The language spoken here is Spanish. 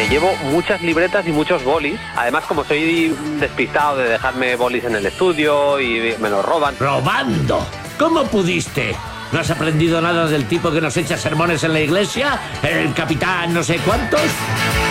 Me llevo muchas libretas y muchos bolis. Además, como soy despistado de dejarme bolis en el estudio y me los roban. ¿Robando? ¿Cómo pudiste? ¿No has aprendido nada del tipo que nos echa sermones en la iglesia? ¿El capitán no sé cuántos?